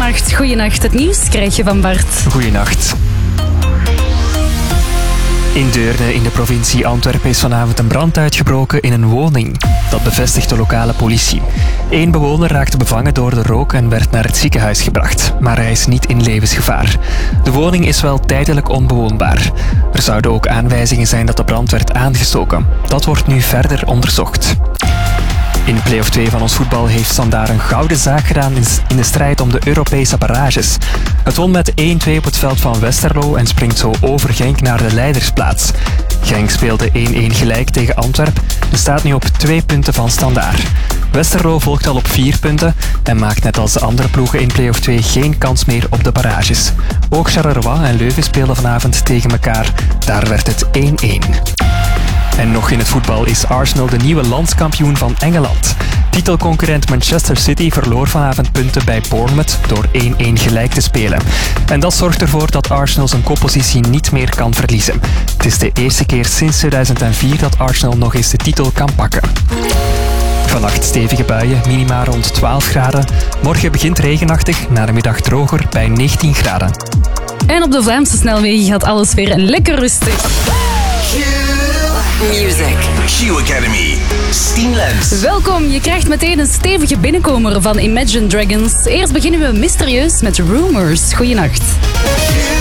Weermacht, goeienacht. Het nieuws krijg je van Bart. Goeienacht. In Deurne in de provincie Antwerpen is vanavond een brand uitgebroken in een woning. Dat bevestigt de lokale politie. 1 bewoner raakte bevangen door de rook en werd naar het ziekenhuis gebracht. Maar hij is niet in levensgevaar. De woning is wel tijdelijk onbewoonbaar. Er zouden ook aanwijzingen zijn dat de brand werd aangestoken. Dat wordt nu verder onderzocht. In play-off 2 van ons voetbal heeft Standaard een gouden zaak gedaan in de strijd om de Europese barrages. Het won met 1-2 op het veld van Westerlo en springt zo over Genk naar de leidersplaats. Genk speelde 1-1 gelijk tegen Antwerpen en staat nu op 2 punten van Standaard. Westerlo volgt al op 4 punten en maakt net als de andere ploegen in play-off 2 geen kans meer op de barrages. Ook Charleroi en Leuven speelden vanavond tegen elkaar. Daar werd het 1-1. En nog in het voetbal is Arsenal de nieuwe landskampioen van Engeland. Titelconcurrent Manchester City verloor vanavond punten bij Bournemouth door 1-1 gelijk te spelen. En dat zorgt ervoor dat Arsenal zijn koppositie niet meer kan verliezen. Het is de eerste keer sinds 2004 dat Arsenal nog eens de titel kan pakken. Vannacht stevige buien, minima rond 12 graden. Morgen begint regenachtig, na de middag droger bij 19 graden. En op de Vlaamse snelwegen gaat alles weer lekker rustig. Music. Q Academy. Stien Lens. Welkom, je krijgt meteen een stevige binnenkomer van Imagine Dragons. Eerst beginnen we mysterieus met Rumors. Goeienacht.